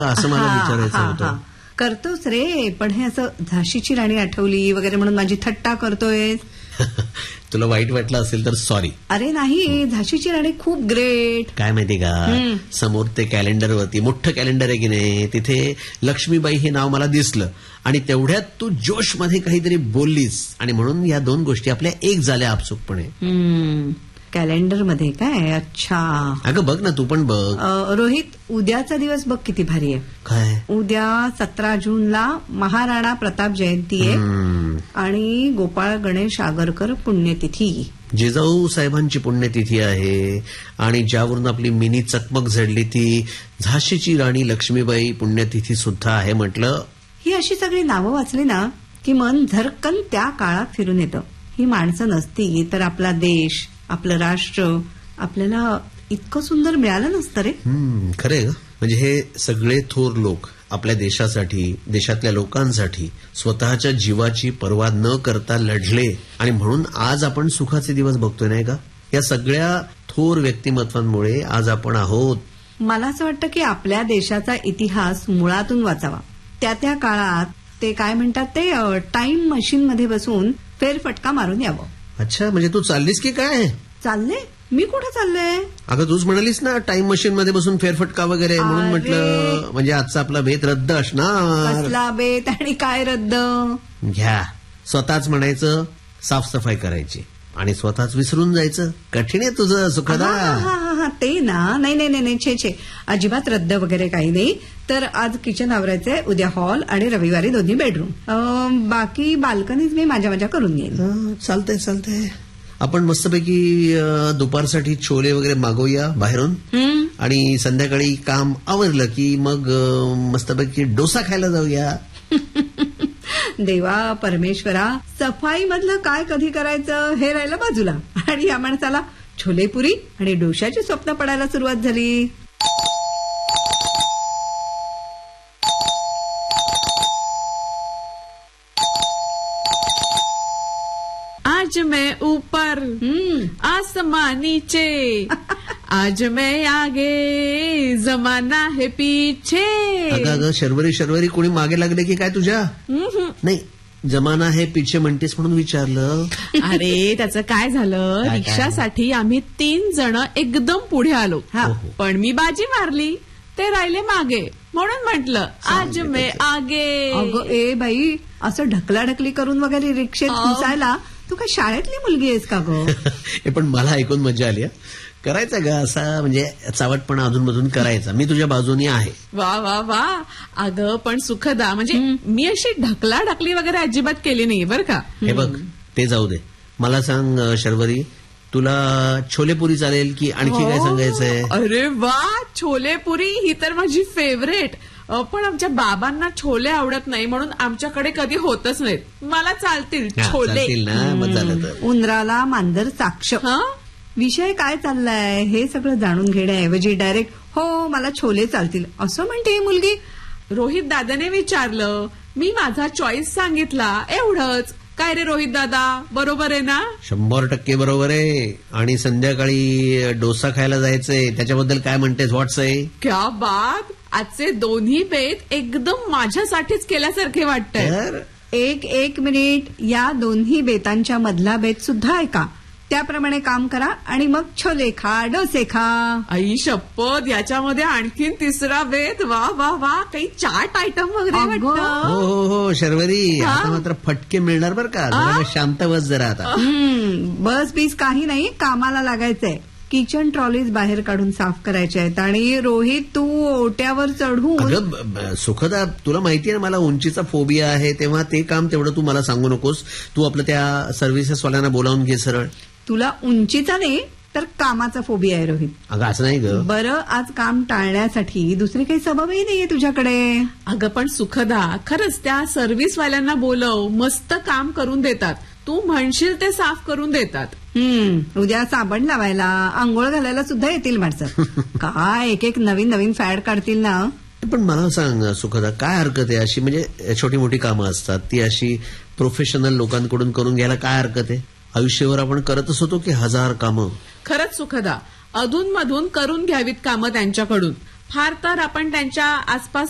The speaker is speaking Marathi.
असं मला विचारायचं होतं. करतोस रे, पण हे असं झाशीची राणी आठवली वगैरे म्हणून माझी थट्टा करतोय. तुला वाईट वाटलं असेल तर सॉरी. अरे नाही, झाशीची राणी खूप ग्रेट. काय माहिती का, समोर ते कॅलेंडरवरती मोठं कॅलेंडर आहे की नाही, तिथे लक्ष्मीबाई हे नाव मला दिसलं आणि तेवढ्यात तू जोश मध्ये काहीतरी बोललीस आणि म्हणून या दोन गोष्टी आपल्या एक झाल्या आपसुकपणे. कॅलेंडर मध्ये काय? अच्छा. अगं बघ ना, तू पण बघ. रोहित, उद्याचा दिवस बघ किती भारी आहे. काय? उद्या 17 जूनला महाराणा प्रताप जयंती आहे आणि गोपाळ गणेश आगरकर पुण्यतिथी. जिजाऊ साहेबांची पुण्यतिथी आहे आणि ज्यावरून आपली मिनी चकमक झडली ती झाशीची राणी लक्ष्मीबाई पुण्यतिथी सुद्धा आहे. म्हटलं ही अशी सगळी नावं वाचली ना की मन झरकन त्या काळात फिरून येतं. ही माणसं नसती तर आपला देश, आपलं राष्ट्र आपल्याला इतकं सुंदर मिळालं नसतं रे. खरे. म्हणजे हे सगळे थोर लोक आपल्या देशासाठी, देशातल्या लोकांसाठी स्वतःच्या जीवाची पर्वा न करता लढले आणि म्हणून आज आपण सुखाचे दिवस बघतोय, नाही का? या सगळ्या थोर व्यक्तिमत्वांमुळे आज आपण आहोत. मला असं वाटतं की आपल्या देशाचा इतिहास मुळातून वाचावा. त्या काळात ते काय म्हणतात ते टाइम मशीन मध्ये बसून फेरफटका मारून यावं. अच्छा, म्हणजे तू चाललीस की काय? चालले? मी कुठे चालले? अगं तूच म्हणालीस ना टाइम मशीन मध्ये बसून फेरफटका वगैरे, म्हणून म्हटलं म्हणजे आजचा आपला बेत रद्द असणार. कसला बेत आणि काय रद्द? घ्या, स्वतःच म्हणायचं साफसफाई करायची आणि स्वतःच विसरून जायचं. कठीण आहे तुझं सुखदा. ते ना, नाही छे अजिबात रद्द वगैरे काही नाही. तर आज किचन आवरायचंय, उद्या हॉल आणि रविवारी दोन्ही बेडरूम. बाकी बाल्कनीज मी माझ्या करून घेईन. चालतंय. आपण मस्तपैकी दुपारसाठी छोले वगैरे मागवूया बाहेरून आणि संध्याकाळी काम आवरलं की मग मस्तपैकी डोसा खायला जाऊया. देवा परमेश्वरा, सफाई मधलं काय कधी करायचं हे राहिलं बाजूला आणि या माणसाला छोलेपुरी आणि डोशाची स्वप्न पडायला सुरुवात झाली. आज मैं ऊपर आसमां नीचे, आज मैं आगे जमाना है पीछे. अगं शर्वरी कोणी मागे लागले की काय तुझ्या? नाही, जमाना है पीछे म्हणतेस म्हणून विचारलं. अरे त्याचं काय झालं, रिक्षासाठी आम्ही 3 जण एकदम पुढे आलो, पण मी बाजी मारली, ते राहिले मागे, म्हणून म्हटलं आज मैं आगे. अगं ए बाई, असं ढकलाढकली करून वगैरे रिक्षेत घुसायला तू काय शाळेतली मुलगी आहेस का गं? पण मला ऐकून मजा आली. करायचा ग असा, म्हणजे चावटपणा अधूनमधून करायचा. मी तुझ्या बाजूनी आहे. वा वा वा. अगं पण सुखदा, म्हणजे मी अशी ढकलाढकली वगैरे अजिबात केली नाही बरं का. हे बघ, ते जाऊ दे. मला सांग शर्वरी, तुला छोलेपुरी चालेल की आणखी काय सांगायचंय? अरे वा, छोलेपुरी ही तर माझी फेवरेट. पण आमच्या बाबांना छोले आवडत नाही म्हणून आमच्याकडे कधी होतच नाहीत. मला चालतील छोले ना. मग झालं तर. उंदराला मांजर साक्ष. विषय काय चाललाय हे सगळं जाणून घेण्याऐवजी डायरेक्ट हो मला छोले चालतील असं म्हणते ही मुलगी. रोहित दादाने विचारलं, मी माझा चॉईस सांगितला, एवढंच. काय रे रोहित दादा, बरोबर आहे ना? 100% बरोबर आहे. आणि संध्याकाळी डोसा खायला जायचंय, त्याच्याबद्दल काय म्हणतेस? व्हॉट्स आहे? क्या बात. आजचे दोन्ही बेत एकदम माझ्यासाठीच केल्यासारखे वाटतंय. एक मिनिट, या दोन्ही बेतांच्या मधला बेत सुद्धा ऐका. त्याप्रमाणे काम करा आणि मग छोले खा, डोसे खा. आई शपथ, याच्यामध्ये आणखीन तिसरा बेत. वा वा वा, काही चाट आयटम वगैरे वाटतं. हो शर्वरी, आता मात्र फटके मिळणार बरं का. शांत बस जरा आता. बस बीस काही नाही, कामाला लागायचंय. किचन ट्रॉलीज बाहेर काढून साफ करायच्या आहेत आणि रोहित तू ओट्यावर चढून. अगं सुखदा, तुला माहितीये ना मला उंचीचा फोबिया आहे, तेव्हा ते काम तेवढं तू मला सांगू नकोस. तू आपलं त्या सर्व्हिसेसवाल्यांना बोलावून घे सरळ. तुला उंचीचा नाही तर कामाचा फोबिया आहे रोहित. अगं असं नाही ग. बरं, आज काम टाळण्यासाठी दुसरी काही सबबही नाहीये तुझ्याकडे. अगं पण सुखदा, खरंच त्या सर्व्हिसवाल्यांना बोलव, मस्त काम करून देतात. तू म्हणशील ते साफ करून देतात. उद्या साबण लावायला, आंघोळ घालायला सुद्धा येतील माणसं. काय एक नवीन फॅड काढतील ना. पण मला सांग सुखदा, काय हरकत आहे अशी, म्हणजे छोटी मोठी कामं असतात ती अशी प्रोफेशनल लोकांकडून करून घ्यायला काय हरकत आहे? आयुष्यभर आपण करतच होतो की 1000 कामं. खरंच सुखदा, अधूनमधून करून घ्यावीत कामं त्यांच्याकडून. फार तर आपण त्यांच्या आसपास